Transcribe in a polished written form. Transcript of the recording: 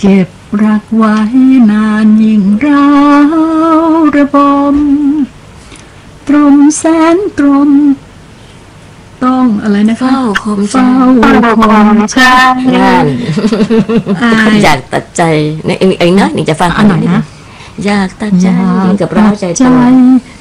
ก็บรักไว้นานยิ่งร้าวระบมตรมแสนตรมต้องอะไรนะคะเฝ้าคมใจเฝ้าคมใจงานอยากตัดใจนี่เองนะนี่จะฟังอันไหนนะอยากตัดใจยิ่งกับร้าวใจตัว